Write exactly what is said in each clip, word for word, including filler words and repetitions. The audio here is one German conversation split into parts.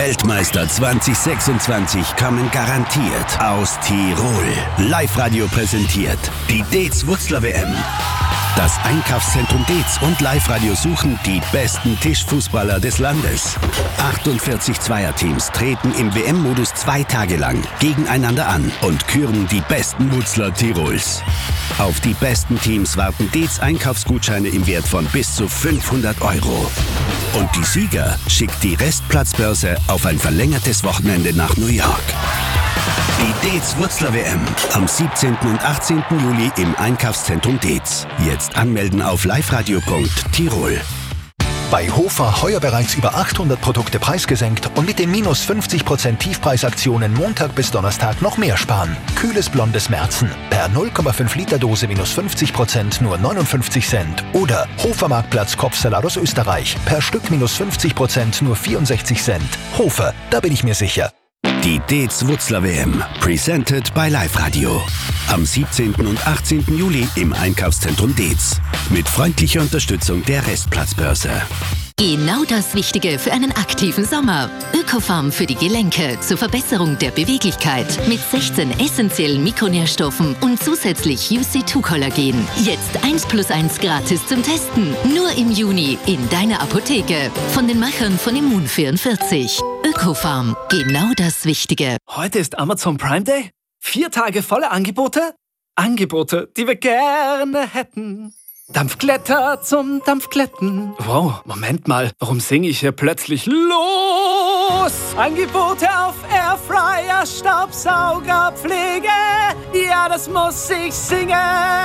Weltmeister zwanzig sechsundzwanzig kommen garantiert aus Tirol. Live-Radio präsentiert die Deez Wutzler W M. Das Einkaufszentrum Deez und Live-Radio suchen die besten Tischfußballer des Landes. achtundvierzig Zweierteams treten im W M-Modus zwei Tage lang gegeneinander an und küren die besten Wutzler Tirols. Auf die besten Teams warten Deez Einkaufsgutscheine im Wert von bis zu fünfhundert Euro. Und die Sieger schickt die Restplatzbörse auf ein verlängertes Wochenende nach New York. Die Deez Wutzler W M am siebzehnten und achtzehnten Juli im Einkaufszentrum Deez. Jetzt anmelden auf liveradio punkt tirol. Bei Hofer heuer bereits über achthundert Produkte preisgesenkt und mit den minus fünfzig Prozent Tiefpreisaktionen Montag bis Donnerstag noch mehr sparen. Kühles blondes Märzen per null Komma fünf Liter Dose minus fünfzig Prozent nur neunundfünfzig Cent. Oder Hofer Marktplatz Kopfsalat aus Österreich per Stück minus fünfzig Prozent nur vierundsechzig Cent. Hofer, da bin ich mir sicher. Die Deez Wutzler W M, presented by Live-Radio. Am siebzehnten und achtzehnten Juli im Einkaufszentrum Deez. Mit freundlicher Unterstützung der Restplatzbörse. Genau das Wichtige für einen aktiven Sommer. Ökofarm für die Gelenke zur Verbesserung der Beweglichkeit mit sechzehn essentiellen Mikronährstoffen und zusätzlich U C zwei Kollagen. Jetzt eins plus eins gratis zum Testen. Nur im Juni in deiner Apotheke. Von den Machern von Immun vierundvierzig. Ökofarm, genau das Wichtige. Heute ist Amazon Prime Day. Vier Tage volle Angebote. Angebote, die wir gerne hätten. Dampfglätter zum Dampfglätten. Wow, Moment mal, warum singe ich hier plötzlich los? Angebote auf Airfryer, Staubsauger, Pflege. Ja, das muss ich singen.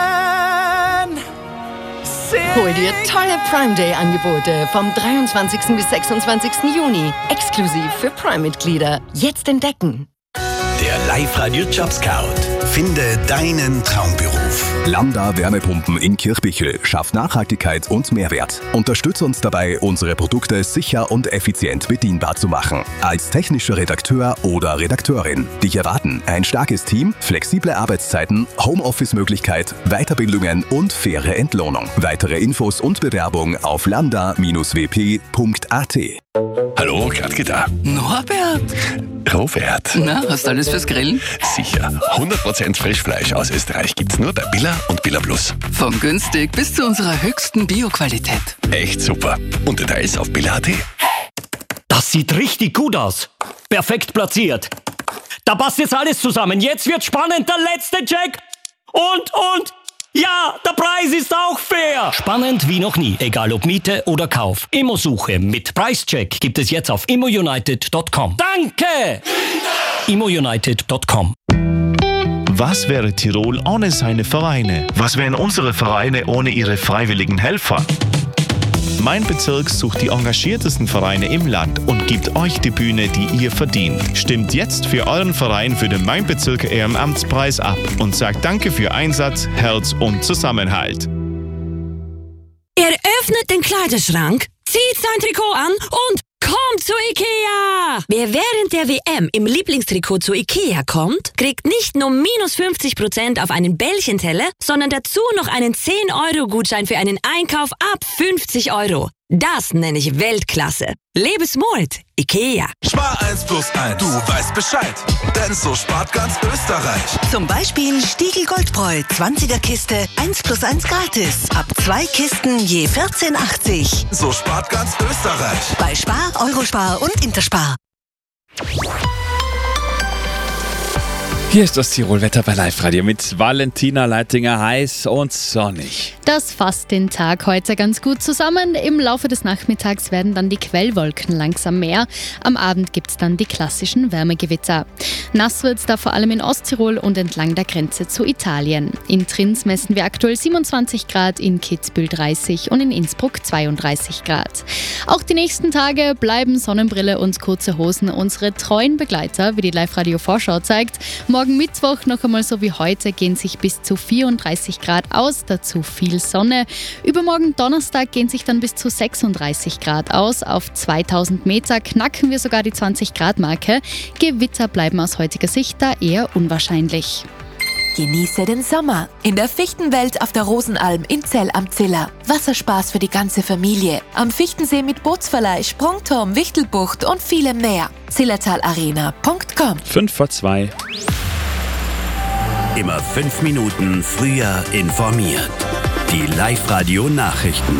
Singen. Hol dir tolle Prime Day Angebote vom dreiundzwanzigsten bis sechsundzwanzigsten Juni. Exklusiv für Prime-Mitglieder. Jetzt entdecken. Der Live-Radio Job Scout. Finde deinen Traumberuf. Lambda Wärmepumpen in Kirchbichel schafft Nachhaltigkeit und Mehrwert. Unterstütze uns dabei, unsere Produkte sicher und effizient bedienbar zu machen. Als technischer Redakteur oder Redakteurin. Dich erwarten ein starkes Team, flexible Arbeitszeiten, Homeoffice-Möglichkeit, Weiterbildungen und faire Entlohnung. Weitere Infos und Bewerbung auf lambda w p punkt a t. Hallo, Gradke da. Norbert! Robert. Na, hast du alles fürs Grillen? Sicher. hundert Prozent Frischfleisch aus Österreich gibt's nur bei Billa und Billa Plus. Vom günstig bis zu unserer höchsten Bio-Qualität. Echt super. Und Details auf billa punkt a t. Das sieht richtig gut aus. Perfekt platziert. Da passt jetzt alles zusammen. Jetzt wird spannend, der letzte Check. Und, und... Ja, der Preis ist auch fair. Spannend wie noch nie, egal ob Miete oder Kauf. Immosuche mit Preischeck gibt es jetzt auf immo united punkt com. Danke! immo united punkt com. Was wäre Tirol ohne seine Vereine? Was wären unsere Vereine ohne ihre freiwilligen Helfer? Mein Bezirk sucht die engagiertesten Vereine im Land und gibt euch die Bühne, die ihr verdient. Stimmt jetzt für euren Verein für den Mein Bezirk Ehrenamtspreis ab und sagt Danke für Einsatz, Herz und Zusammenhalt. Er öffnet den Kleiderschrank, zieht sein Trikot an und kommt zu Ikea! Wer während der W M im Lieblingstrikot zu Ikea kommt, kriegt nicht nur minus fünfzig Prozent auf einen Bällchenteller, sondern dazu noch einen zehn Euro Gutschein für einen Einkauf ab fünfzig Euro. Das nenne ich Weltklasse. Lebensmut, Ikea. Spar eins plus eins, du weißt Bescheid. Denn so spart ganz Österreich. Zum Beispiel Stiegel Goldbräu, zwanziger Kiste, eins plus eins gratis. Ab zwei Kisten je vierzehn achtzig. So spart ganz Österreich. Bei Spar, Eurospar und Interspar. Hier ist das Tirol-Wetter bei Live-Radio mit Valentina Leitinger, heiß und sonnig. Das fasst den Tag heute ganz gut zusammen. Im Laufe des Nachmittags werden dann die Quellwolken langsam mehr. Am Abend gibt es dann die klassischen Wärmegewitter. Nass wird es da vor allem in Osttirol und entlang der Grenze zu Italien. In Trins messen wir aktuell siebenundzwanzig Grad, in Kitzbühel dreißig und in Innsbruck zweiunddreißig Grad. Auch die nächsten Tage bleiben Sonnenbrille und kurze Hosen unsere treuen Begleiter, wie die Live-Radio-Vorschau zeigt. Morgen Mittwoch noch einmal so wie heute gehen sich bis zu vierunddreißig Grad aus, dazu viel Sonne. Übermorgen Donnerstag gehen sich dann bis zu sechsunddreißig Grad aus. Auf zweitausend Meter knacken wir sogar die zwanzig Grad Marke. Gewitter bleiben aus heutiger Sicht da eher unwahrscheinlich. Genieße den Sommer in der Fichtenwelt auf der Rosenalm in Zell am Ziller. Wasserspaß für die ganze Familie. Am Fichtensee mit Bootsverleih, Sprungturm, Wichtelbucht und vielem mehr. zillertalarena punkt com. Fünf vor zwei. Immer fünf Minuten früher informiert. Die Live-Radio-Nachrichten.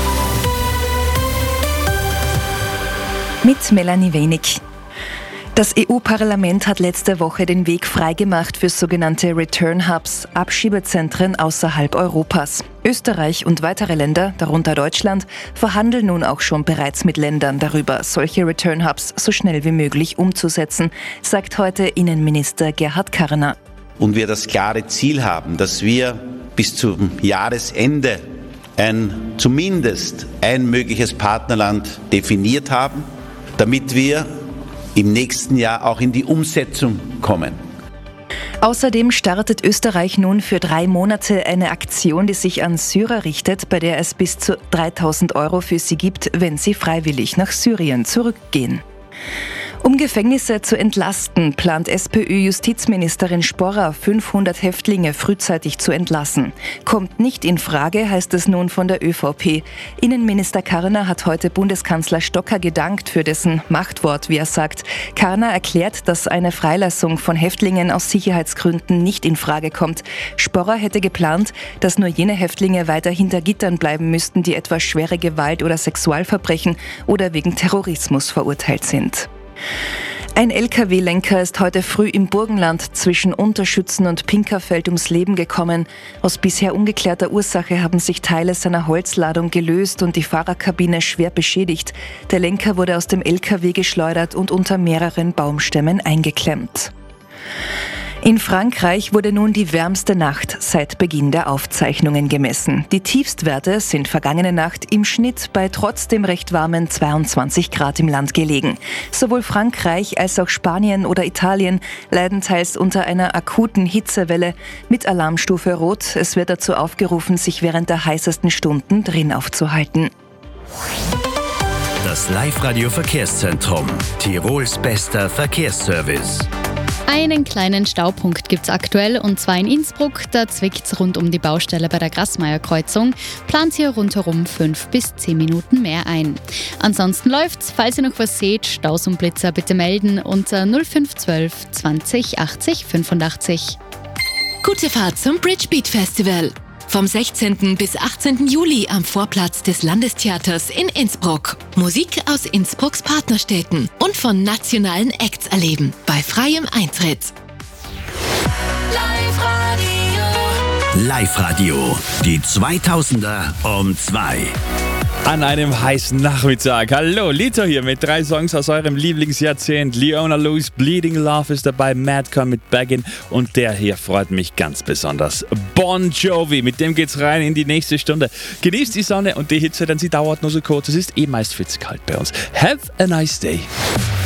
Mit Melanie Wenig. Das E U-Parlament hat letzte Woche den Weg freigemacht für sogenannte Return Hubs, Abschiebezentren außerhalb Europas. Österreich und weitere Länder, darunter Deutschland, verhandeln nun auch schon bereits mit Ländern darüber, solche Return Hubs so schnell wie möglich umzusetzen, sagt heute Innenminister Gerhard Karner. Und wir das klare Ziel haben, dass wir bis zum Jahresende ein, zumindest ein mögliches Partnerland definiert haben, damit wir im nächsten Jahr auch in die Umsetzung kommen. Außerdem startet Österreich nun für drei Monate eine Aktion, die sich an Syrer richtet, bei der es bis zu dreitausend Euro für sie gibt, wenn sie freiwillig nach Syrien zurückgehen. Um Gefängnisse zu entlasten, plant SPÖ-Justizministerin Sporrer, fünfhundert Häftlinge frühzeitig zu entlassen. Kommt nicht in Frage, heißt es nun von der ÖVP. Innenminister Karner hat heute Bundeskanzler Stocker gedankt für dessen Machtwort, wie er sagt. Karner erklärt, dass eine Freilassung von Häftlingen aus Sicherheitsgründen nicht in Frage kommt. Sporrer hätte geplant, dass nur jene Häftlinge weiter hinter Gittern bleiben müssten, die etwa schwere Gewalt oder Sexualverbrechen oder wegen Terrorismus verurteilt sind. Ein L K W-Lenker ist heute früh im Burgenland zwischen Unterschützen und Pinkerfeld ums Leben gekommen. Aus bisher ungeklärter Ursache haben sich Teile seiner Holzladung gelöst und die Fahrerkabine schwer beschädigt. Der Lenker wurde aus dem L K W geschleudert und unter mehreren Baumstämmen eingeklemmt. In Frankreich wurde nun die wärmste Nacht seit Beginn der Aufzeichnungen gemessen. Die Tiefstwerte sind vergangene Nacht im Schnitt bei trotzdem recht warmen zweiundzwanzig Grad im Land gelegen. Sowohl Frankreich als auch Spanien oder Italien leiden teils unter einer akuten Hitzewelle mit Alarmstufe Rot. Es wird dazu aufgerufen, sich während der heißesten Stunden drin aufzuhalten. Das Live-Radio-Verkehrszentrum. Tirols bester Verkehrsservice. Einen kleinen Staupunkt gibt's aktuell, und zwar in Innsbruck. Da zwickt's rund um die Baustelle bei der Grassmeier-Kreuzung. Plant hier rundherum fünf bis zehn Minuten mehr ein. Ansonsten läuft's. Falls ihr noch was seht, Staus und Blitzer bitte melden unter null fünf eins zwölf zwanzig achtzig fünfundachtzig. Gute Fahrt zum Bridge Beat Festival. Vom sechzehnten bis achtzehnten Juli am Vorplatz des Landestheaters in Innsbruck. Musik aus Innsbrucks Partnerstädten und von nationalen Acts erleben. Bei freiem Eintritt. Live-Radio. Live-Radio. Die zweitausender um zwei. An einem heißen Nachmittag. Hallo, Lito hier mit drei Songs aus eurem Lieblingsjahrzehnt. Leona Lewis, Bleeding Love ist dabei, Madcon mit Baggin, und der hier freut mich ganz besonders. Bon Jovi, mit dem geht's rein in die nächste Stunde. Genießt die Sonne und die Hitze, denn sie dauert nur so kurz. Es ist eh meist fitzkalt bei uns. Have a nice day.